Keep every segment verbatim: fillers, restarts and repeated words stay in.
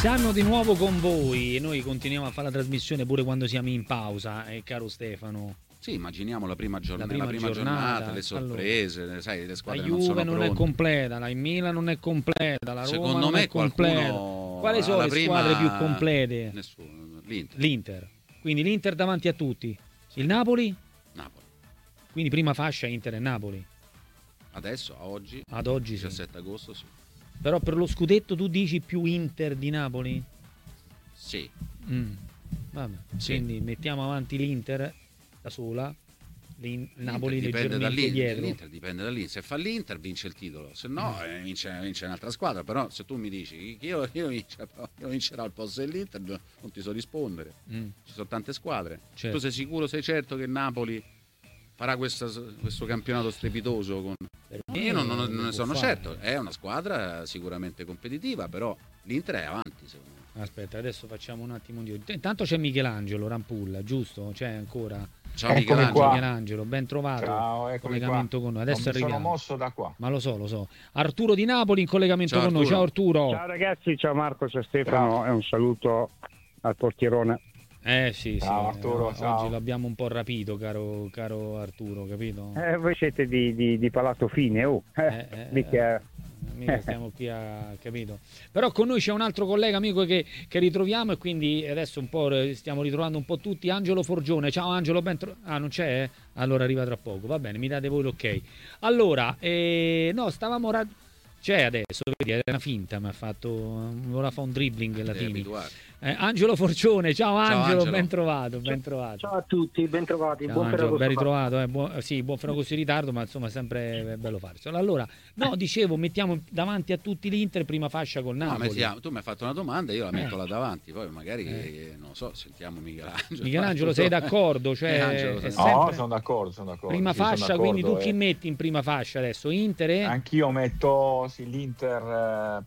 Siamo di nuovo con voi e noi continuiamo a fare la trasmissione pure quando siamo in pausa, eh, caro Stefano. Sì, immaginiamo la prima, giorn- La prima la prima giornata, giornata, le sorprese, allora, sai, le squadre la non Juve sono non pronte. è completa, la Milan non è completa, la Roma Secondo non me è completa. qualcuno Quali sono alla le prima... squadre più complete? Nessuno, l'Inter. L'Inter. Quindi l'Inter davanti a tutti. Il Napoli? Napoli. Quindi prima fascia Inter e Napoli. Adesso, a oggi, Ad oggi diciassette sì. agosto, sì. Però per lo scudetto tu dici più Inter di Napoli? Sì. Mm. Vabbè. Sì. Quindi mettiamo avanti l'Inter da sola. L'in- Napoli dipende leggermente dall'Inter, dietro. l'Inter dipende dall'Inter. Se fa l'Inter vince il titolo, se no Mm. eh, vince, vince un'altra squadra. Però se tu mi dici che io, io, vincerò, io vincerò al posto dell'Inter, non ti so rispondere. Mm. Ci sono tante squadre. Certo. Tu sei sicuro, sei certo che il Napoli farà questa, questo campionato strepitoso? Con... Io non, non, non ne sono fare. certo. È una squadra sicuramente competitiva, però l'Inter è avanti, secondo me. Aspetta, adesso facciamo un attimo di... Intanto c'è Michelangelo Rampulla, giusto? C'è ancora... Ciao Eccomi Michelangelo. qua. Michelangelo, ben trovato. Ciao, eccomi collegamento qua. con noi. Adesso non mi arriviamo. sono mosso da qua. Ma lo so, lo so. Arturo di Napoli in collegamento Ciao, con noi. Arturo. Ciao Arturo. Ciao ragazzi, ciao Marco, ciao Stefano Ciao. e un saluto al portierone. Eh sì, Ciao, sì. Arturo, eh, ciao. Oggi l'abbiamo un po' rapito, caro, caro Arturo, capito? Eh, voi siete di, di, di palato fine, oh. Eh, Eh, eh, mica- mica stiamo qui a capito. Però con noi c'è un altro collega amico che, che ritroviamo e quindi adesso un po' stiamo ritrovando un po' tutti. Angelo Forgione. Ciao Angelo, ben tro- ah non c'è? Allora arriva tra poco, va bene, mi date voi l'ok. Allora, eh, no, stavamo ra- c'è adesso, vedi, era una finta, mi ha fatto, ora fa un dribbling alla Devi fine. abituarti. Eh, Angelo Forgione, ciao Angelo, Angelo. ben trovato, ben trovato. Ciao a tutti, bentrovati, Ciao, buon Angelo, ben Ferragosto. ritrovato, eh, buon, sì, buon Ferragosto in ritardo, ma insomma sempre è bello farselo. Allora, no, dicevo, mettiamo davanti a tutti l'Inter, prima fascia col No, Napoli. mettiamo- tu mi hai fatto una domanda, io la metto Eh. là davanti, poi magari, Eh. eh, non lo so, sentiamo Michelangelo. Michelangelo, sei d'accordo? Cioè, Michelangelo, è sì. No, sempre sono d'accordo, sono d'accordo. prima sì, sono fascia, d'accordo, quindi tu chi eh. metti in prima fascia adesso? Inter e... Anch'io metto sì, l'Inter eh,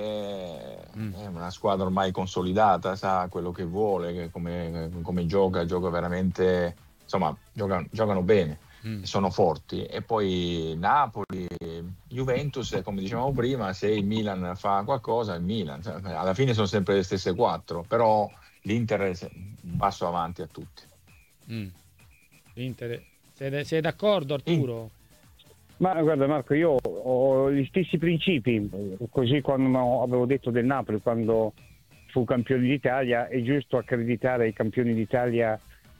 perché Mm. è una squadra ormai consolidata, sa quello che vuole, che come, come gioca, gioca veramente, insomma, giocano, giocano bene, Mm. sono forti. E poi Napoli, Juventus, come dicevamo prima, se il Milan fa qualcosa, il Milan. Cioè, alla fine sono sempre le stesse quattro, però l'Inter è un passo avanti a tutti. Mm. Inter, sei, sei d'accordo Arturo? Ma guarda Marco, io ho gli stessi principi, così quando avevo detto del Napoli, quando fu campione d'Italia, è giusto accreditare ai campioni d'Italia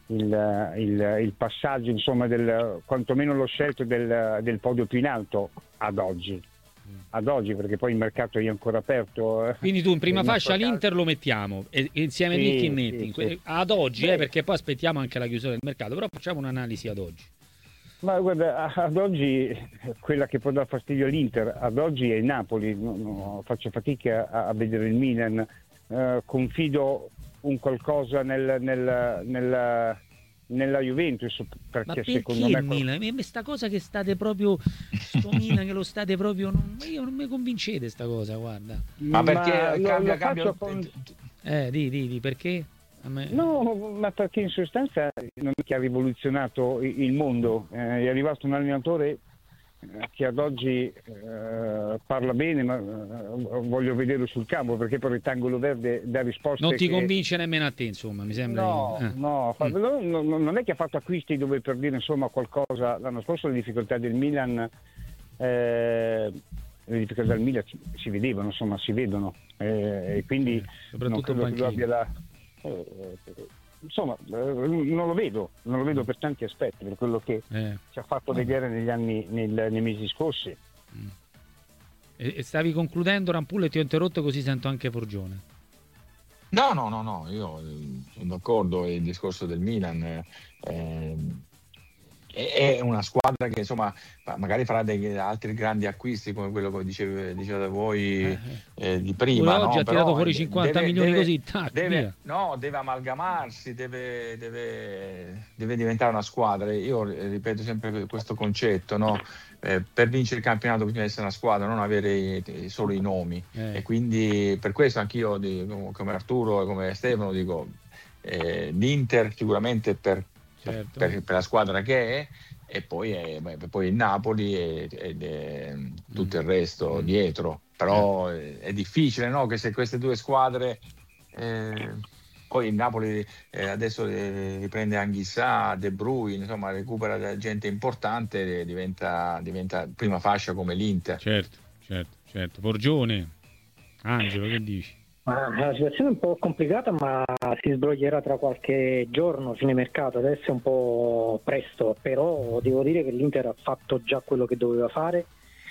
il, il, il passaggio, insomma, del, quantomeno lo scelto del, del podio più in alto ad oggi. Ad oggi, perché poi il mercato è ancora aperto. eh. Quindi tu in prima Il fascia nostro l'Inter lo mettiamo e, e insieme Sì, lì chi sì, metti? sì. Que- Ad oggi, Beh. eh, perché poi aspettiamo anche la chiusura del mercato, però facciamo un'analisi ad oggi. Ma guarda, ad oggi quella che può dar fastidio all'Inter ad oggi è il Napoli. No, no, faccio fatica a, a vedere il Milan. Eh, confido un qualcosa nel, nel, nel, nella Juventus, perché, Ma perché secondo il me Milan? E sta cosa che state proprio sto Milan che lo state proprio non, io non mi convincete sta cosa, guarda. Ma perché lo- cambia, lo cambia faccio con- Eh, di, di, di perché? A me... No, ma perché in sostanza non è che ha rivoluzionato i- il mondo, eh, è arrivato un allenatore eh, che ad oggi eh, parla bene, ma eh, voglio vederlo sul campo, perché per rettangolo verde dà risposte Non ti che- convince nemmeno a te, insomma, mi sembra. No, di- eh. no, fa- Mm. no, no, no, non è che ha fatto acquisti dove, per dire insomma qualcosa. L'anno scorso le difficoltà del Milan, eh, le difficoltà del Milan si, si vedevano, insomma, si vedono, eh, e quindi non Soprattutto credo che lui banchino. abbia la, eh, insomma, eh, non lo vedo, non lo vedo per tanti aspetti, per quello che Eh. ci ha fatto vedere negli anni, nel- nei mesi scorsi. E, e stavi concludendo Rampulla e ti ho interrotto così sento anche Forgione. No, no, no, no, io eh, sono d'accordo. Il discorso del Milan eh, ehm, è è una squadra che insomma fa- magari farà degli altri grandi acquisti come quello che diceve, dicevate voi Eh, eh, di prima. Lui oggi no? ha Però, tirato fuori eh, cinquanta deve- milioni deve- così, tac, deve, via. no, deve amalgamarsi, deve, deve, deve diventare una squadra. Io eh, ripeto sempre questo concetto, no? Eh, per vincere il campionato bisogna essere una squadra, non avere i- solo i nomi. Eh. E quindi per questo anch'io, di- come Arturo e come Stefano, dico eh, l'Inter sicuramente per, Certo. per- per la squadra che è, e poi, è- beh, poi il Napoli e, ed è tutto il resto Mm. dietro. però eh. è difficile, no? Che se queste due squadre eh, poi il Napoli eh, adesso eh, riprende Anghissà, De Bruyne, insomma recupera gente importante, diventa, diventa prima fascia come l'Inter. Certo, certo, certo. Forgione, Angelo, che dici? Ma la situazione è un po' complicata, ma si sbroglierà tra qualche giorno, fine mercato. Adesso è un po' presto, però devo dire che l'Inter ha fatto già quello che doveva fare.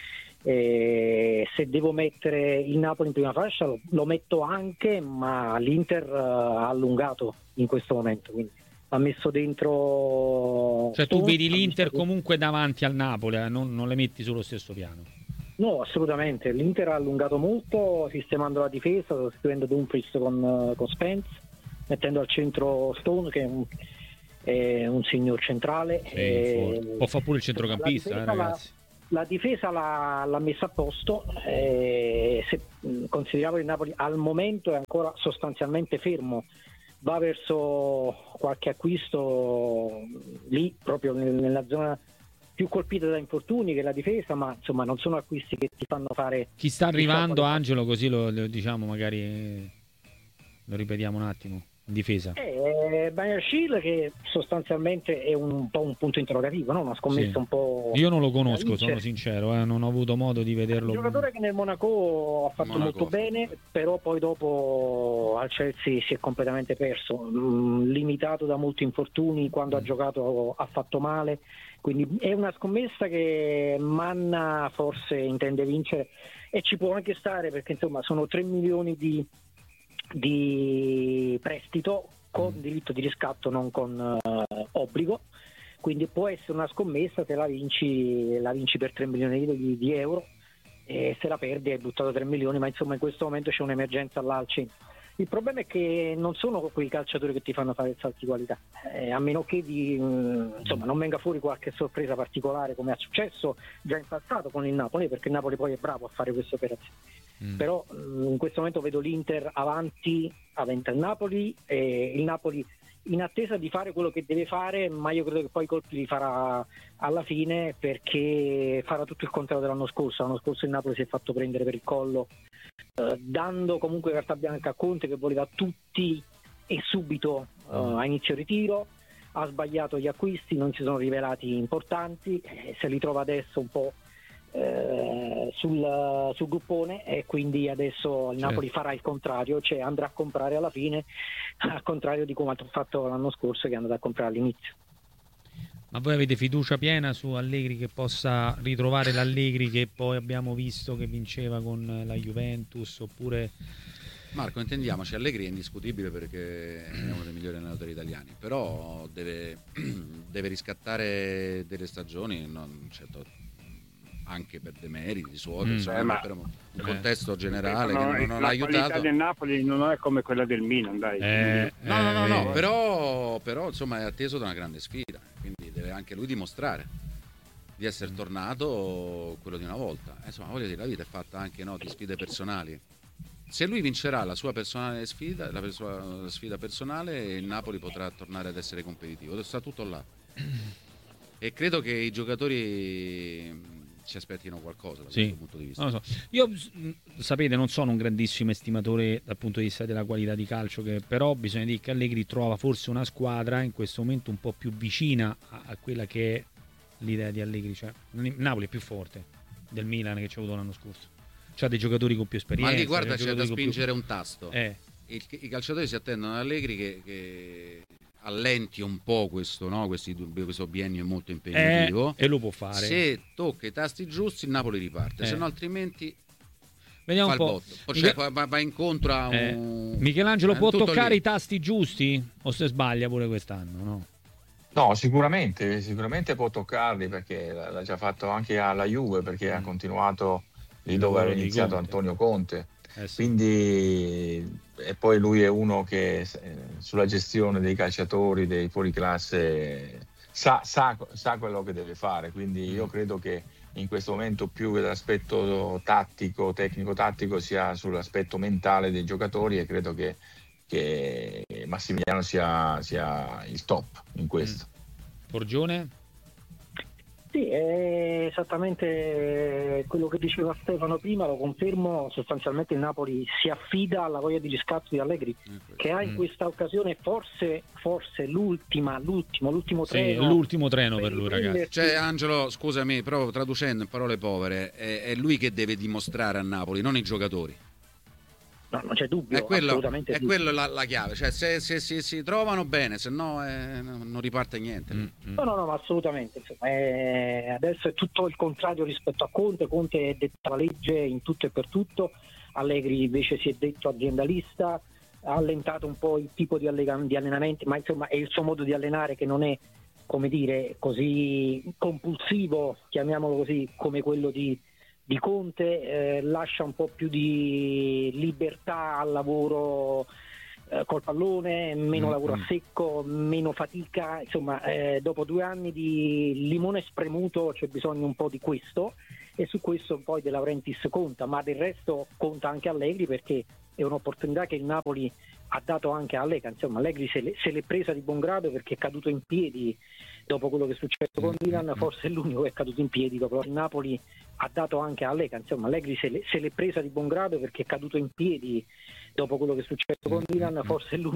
E se devo mettere il Napoli in prima fascia lo, lo metto anche, ma l'Inter ha allungato in questo momento, quindi ha messo dentro. Cioè tu vedi l'Inter comunque davanti al Napoli, eh? non, non le metti sullo stesso piano? No, assolutamente. L'Inter ha allungato molto, sistemando la difesa, sostituendo Dumfries con, con Spence, mettendo al centro Stone, che è un, è un signor centrale. Sì, e... può fare pure il centrocampista, eh, ragazzi. La, la difesa l'ha, l'ha messa a posto, e se consideriamo che il Napoli al momento è ancora sostanzialmente fermo, va verso qualche acquisto lì, proprio nella zona più colpita da infortuni che la difesa, ma insomma non sono acquisti che ti fanno fare. Chi sta arrivando, Angelo, così lo, lo diciamo, magari lo ripetiamo un attimo in difesa? Eh, Bajrashil, che sostanzialmente è un po' un punto interrogativo, no? Una scommessa Sì. un po'. Io non lo conosco, sono sincero, eh, non ho avuto modo di vederlo. Un giocatore che nel Monaco ha fatto Monaco. molto bene, però poi dopo al Chelsea si è completamente perso, mm, limitato da molti infortuni, quando mm. ha giocato ha fatto male, quindi è una scommessa che Manna forse intende vincere, e ci può anche stare, perché insomma sono tre milioni di, di prestito con mm. diritto di riscatto, non con uh, obbligo, quindi può essere una scommessa. Se la vinci la vinci per tre milioni di, di euro, e se la perdi hai buttato tre milioni, ma insomma in questo momento c'è un'emergenza all'Al centro. Il problema è che non sono quei calciatori che ti fanno fare il salto di qualità, eh, a meno che di, mh, insomma, non venga fuori qualche sorpresa particolare, come è successo già in passato con il Napoli, perché il Napoli poi è bravo a fare queste operazioni. Mm. Però mh, in questo momento vedo l'Inter avanti, avanti al Napoli, e il Napoli in attesa di fare quello che deve fare, ma io credo che poi i colpi li farà alla fine, perché farà tutto il contrario dell'anno scorso. L'anno scorso il Napoli si è fatto prendere per il collo, eh, dando comunque carta bianca a Conte, che voleva tutti e subito eh, a inizio ritiro, ha sbagliato gli acquisti, non si sono rivelati importanti, eh, se li trova adesso un po' eh, sul, sul gruppone, e quindi adesso il Napoli certo. farà il contrario, cioè andrà a comprare alla fine, al contrario di come ha fatto l'anno scorso, che è andato a comprare all'inizio. Ma voi avete fiducia piena su Allegri, che possa ritrovare l'Allegri che poi abbiamo visto che vinceva con la Juventus? Oppure Marco, intendiamoci, Allegri è indiscutibile perché è uno dei migliori allenatori italiani, però deve, deve riscattare delle stagioni, non certo, anche per demeriti suoi, mm. eh, ma, per un contesto generale no, che non, non la ha aiutato. La qualità del Napoli non è come quella del Milan, dai. Eh, no, no, no, eh, no, però, però insomma è atteso da una grande sfida, quindi deve anche lui dimostrare di essere tornato quello di una volta. Insomma, voglio dire, la vita è fatta anche, no, di sfide personali. Se lui vincerà la sua personale sfida, la sua sfida personale, il Napoli potrà tornare ad essere competitivo. Sta tutto là. E credo che i giocatori ci aspettino qualcosa da sì. questo punto di vista. Non lo so. Io, sapete, non sono un grandissimo estimatore dal punto di vista della qualità di calcio, che però bisogna dire che Allegri trova forse una squadra in questo momento un po' più vicina a, a quella che è l'idea di Allegri. Cioè, Napoli è più forte del Milan che ci ha avuto l'anno scorso. C'ha dei giocatori con più esperienza. Ma lì guarda, c'è da spingere più... un tasto. Eh. Il, I calciatori si attendono ad Allegri che, che allenti un po' questo, no? Questi, questo biennio è molto impegnativo. Eh, e lo può fare. Se tocca i tasti giusti, il Napoli riparte, eh. se no altrimenti vediamo fa un po'. il botto. Cioè, Michel... va, va incontro a un... eh. Michelangelo eh, può toccare lì. i tasti giusti? O se sbaglia pure quest'anno, no? No, sicuramente, sicuramente può toccarli, perché l'ha già fatto anche alla Juve, perché mm. ha continuato lì dove aveva iniziato Conte. Antonio Conte. Eh sì. Quindi, e poi lui è uno che eh, sulla gestione dei calciatori, dei fuoriclasse, sa, sa, sa quello che deve fare. Quindi io credo che in questo momento più che l'aspetto tattico, tecnico-tattico, sia sull'aspetto mentale dei giocatori, e credo che, che Massimiliano sia, sia il top in questo. Forgione? Sì, è esattamente quello che diceva Stefano prima, lo confermo. Sostanzialmente il Napoli si affida alla voglia di riscatto di Allegri, che ha in questa occasione forse, forse l'ultima, l'ultimo, l'ultimo Sì, treno. l'ultimo treno per lui, ragazzi. Cioè, Angelo, scusami, però traducendo in parole povere, è, è lui che deve dimostrare a Napoli, non i giocatori. No, non c'è dubbio, È quello, assolutamente è sì. quello la, la chiave, cioè se, se, se si trovano bene, se no eh, non riparte niente. Mm, mm. No, no, no, ma assolutamente. Insomma, è- adesso è tutto il contrario rispetto a Conte. Conte è detta la legge in tutto e per tutto. Allegri invece si è detto aziendalista, ha allentato un po' il tipo di, allega- di allenamenti, ma insomma è il suo modo di allenare che non è, come dire, così compulsivo, chiamiamolo così, come quello di, di Conte, eh, lascia un po' più di libertà al lavoro eh, col pallone, meno Mm, lavoro mm. a secco, meno fatica, insomma eh, dopo due anni di limone spremuto c'è bisogno un po' di questo, e su questo poi De Laurentiis conta, ma del resto conta anche Allegri, perché è un'opportunità che il Napoli ha dato anche a Allegri. Insomma, Allegri se, le, se l'è presa di buon grado, perché è caduto in piedi dopo quello che è successo con Milan, forse è l'unico che è caduto in piedi dopo. Il Napoli ha dato anche a Allegri, insomma Allegri se, le, se l'è presa di buon grado, perché è caduto in piedi dopo quello che è successo con Milan, forse è l'unico